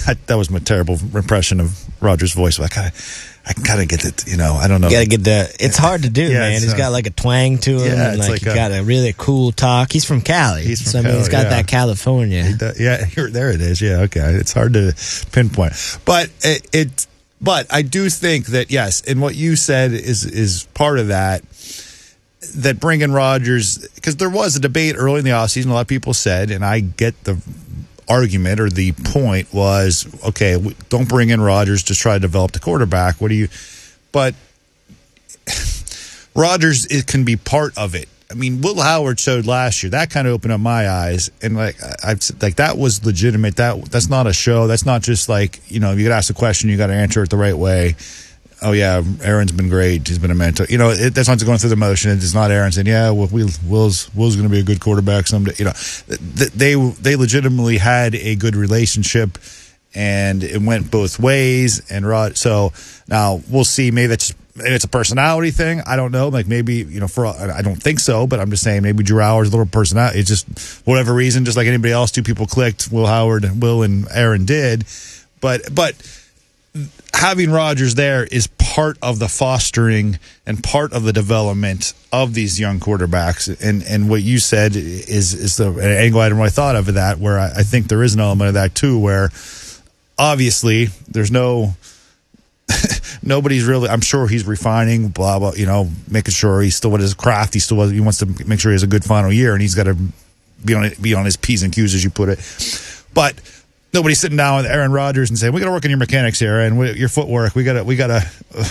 that was my terrible impression of Rodgers' voice. I gotta get it. I don't know. You gotta get the. It's hard to do, man. He's got like a twang to him, and he's got a really cool talk. He's from Cali. He's got that California. There it is. Yeah, okay. It's hard to pinpoint, but But I do think that yes, and what you said is part of that. That bringing Rodgers, because there was a debate early in the offseason. A lot of people said, and I get the argument or the point was, okay, don't bring in Rodgers to try to develop the quarterback. But Rodgers, it can be part of it. I mean, Will Howard showed last year. That kind of opened up my eyes, and that was legitimate. That's not a show. That's not just you got to ask a question, you got to answer it the right way. Oh yeah, Aaron's been great. He's been a mentor. That's not going through the motion. It's not Aaron saying, "Yeah, Will's going to be a good quarterback someday." They legitimately had a good relationship, and it went both ways. So now we'll see. Maybe it's a personality thing. I don't know. Maybe I don't think so, but I'm just saying maybe Drew Howard's a little personality. It's just whatever reason, just like anybody else, two people clicked. Will and Aaron did, but. Having Rodgers there is part of the fostering and part of the development of these young quarterbacks. And what you said is the angle I hadn't really thought of that, where I think there is an element of that too, where obviously there's nobody's really, I'm sure he's refining, blah, blah, making sure he's still with his craft. He wants to make sure he has a good final year, and he's got to be on his P's and Q's, as you put it. But nobody's sitting down with Aaron Rodgers and saying, "We got to work on your mechanics here and your footwork. We got to go to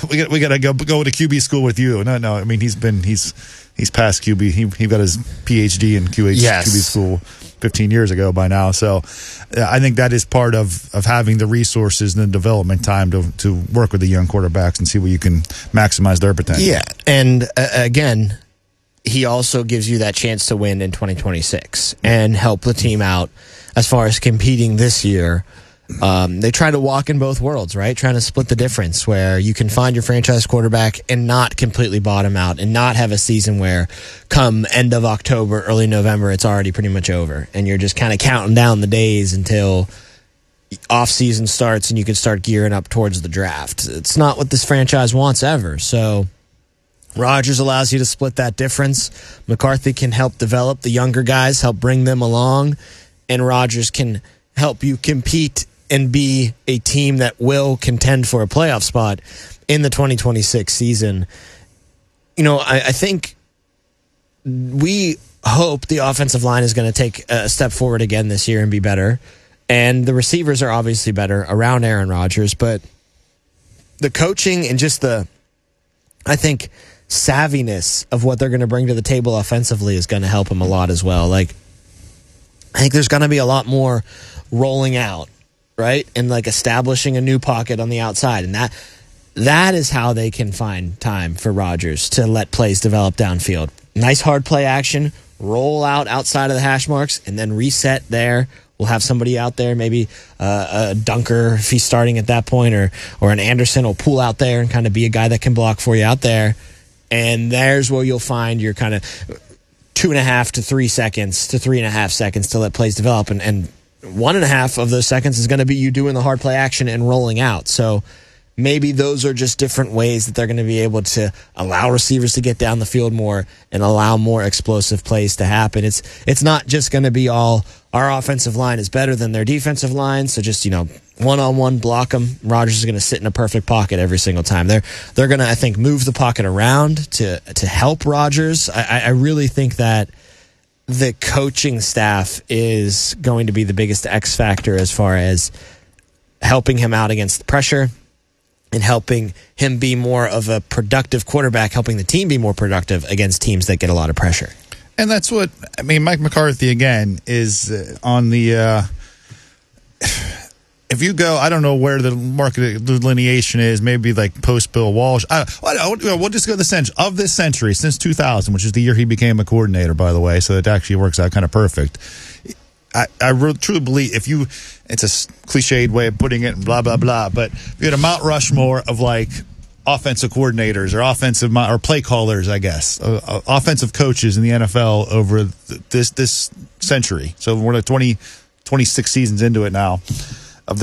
QB school with you." No. I mean, he's past QB. He got his PhD in QB school 15 years ago by now. So I think that is part of having the resources and the development time to work with the young quarterbacks and see where you can maximize their potential. Yeah, and again, he also gives you that chance to win in 2026 and help the team out. As far as competing this year, they try to walk in both worlds, right? Trying to split the difference where you can find your franchise quarterback and not completely bottom out and not have a season where come end of October, early November, it's already pretty much over. And you're just kind of counting down the days until off-season starts and you can start gearing up towards the draft. It's not what this franchise wants ever. So Rodgers allows you to split that difference. McCarthy can help develop the younger guys, help bring them along. And Rodgers can help you compete and be a team that will contend for a playoff spot in the 2026 season. I think we hope the offensive line is going to take a step forward again this year and be better. And the receivers are obviously better around Aaron Rodgers. But the coaching and just I think, savviness of what they're going to bring to the table offensively is going to help him a lot as well. I think there's going to be a lot more rolling out, right? And establishing a new pocket on the outside. And that is how they can find time for Rodgers to let plays develop downfield. Nice hard play action, roll out outside of the hash marks, and then reset there. We'll have somebody out there, maybe a dunker if he's starting at that point, or an Anderson will pull out there and kind of be a guy that can block for you out there. And there's where you'll find your kind of 2.5 to 3 seconds to 3.5 seconds to let plays develop. And 1.5 of those seconds is going to be you doing the hard play action and rolling out. So maybe those are just different ways that they're going to be able to allow receivers to get down the field more and allow more explosive plays to happen. It's not just going to be all our offensive line is better than their defensive line, so just, one-on-one block them. Rodgers is going to sit in a perfect pocket every single time. They're going to, I think, move the pocket around to help Rodgers. I really think that the coaching staff is going to be the biggest X factor as far as helping him out against the pressure and helping him be more of a productive quarterback, helping the team be more productive against teams that get a lot of pressure. And that's what, Mike McCarthy, again, is on the, if you go, I don't know where the market delineation is, maybe post Bill Walsh. We'll just go of this century, since 2000, which is the year he became a coordinator, by the way, so it actually works out kind of perfect. I really, truly believe it's a cliched way of putting it and blah, blah, blah, but if you had a Mount Rushmore of offensive coordinators or play callers, I guess, offensive coaches in the NFL over this century. So we're 26 seasons into it now.